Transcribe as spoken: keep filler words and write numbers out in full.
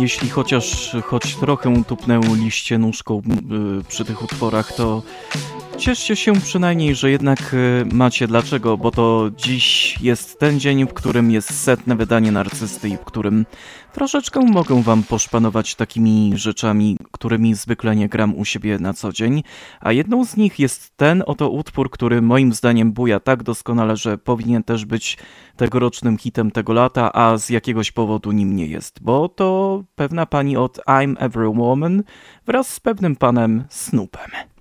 jeśli chociaż choć trochę tupnęliście nóżką y, przy tych utworach, to cieszcie się przynajmniej, że jednak y, macie. Dlaczego? Bo to dziś jest ten dzień, w którym jest setne wydanie Narcysty i w którym troszeczkę mogę wam poszpanować takimi rzeczami, którymi zwykle nie gram u siebie na co dzień. A jedną z nich jest ten oto utwór, który moim zdaniem buja tak doskonale, że powinien też być tegorocznym hitem tego lata, a z jakiegoś powodu nim nie jest. Bo to pewna pani od I'm Every Woman wraz z pewnym panem Snoopem.